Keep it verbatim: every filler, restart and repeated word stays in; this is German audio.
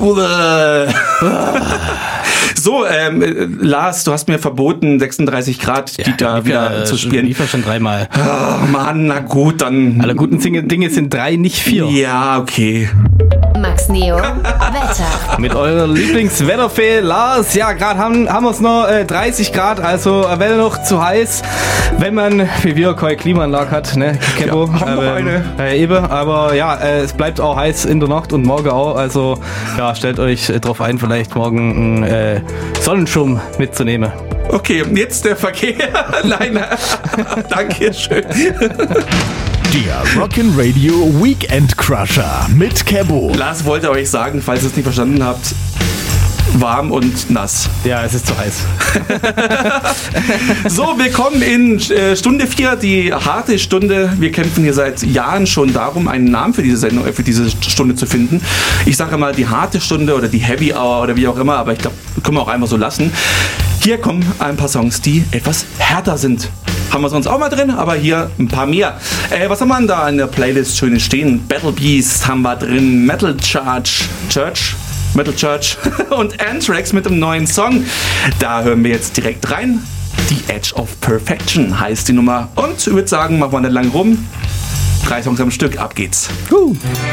So, ähm, Lars, du hast mir verboten, sechsunddreißig Grad Ja, die da lief wieder ja, zu spielen. Lief ja schon dreimal. Oh, Mann, na gut, dann... Alle guten Dinge, Dinge sind drei, nicht vier. Ja, okay. Max Neo, Wetter. Mit eurer Lieblingswetterfee Lars. Ja, gerade haben, haben wir es noch äh, dreißig Grad, also äh, wäre noch zu heiß, wenn man, wie wir, keine Klimaanlage hat, ne, Kebo? Ja, haben wir eine. Äh, eben, aber ja, äh, es bleibt auch heiß in der Nacht und morgen auch, also ja, stellt euch äh, drauf ein, vielleicht morgen einen äh, Sonnenschirm mitzunehmen. Okay, jetzt der Verkehr. Nein, danke schön. Der Rockin' Radio Weekend Crusher mit Kebo. Lars wollte euch sagen, falls ihr es nicht verstanden habt, warm und nass. Ja, es ist zu heiß. So, willkommen in äh, Stunde vier, die harte Stunde. Wir kämpfen hier seit Jahren schon darum, einen Namen für diese Sendung, äh, für diese Stunde zu finden. Ich sage mal die harte Stunde oder die Heavy Hour oder wie auch immer, aber ich glaube, können wir auch einfach so lassen. Hier kommen ein paar Songs, die etwas härter sind. Haben wir sonst auch mal drin, aber hier ein paar mehr. Äh, was haben wir denn da in der Playlist Schönes stehen? Battle Beast haben wir drin, Metal Church, Church, Metal Church und Anthrax mit einem neuen Song. Da hören wir jetzt direkt rein. The Edge of Perfection heißt die Nummer. Und ich würde sagen, machen wir nicht lang rum. Drei Songs am Stück, ab geht's. Uh.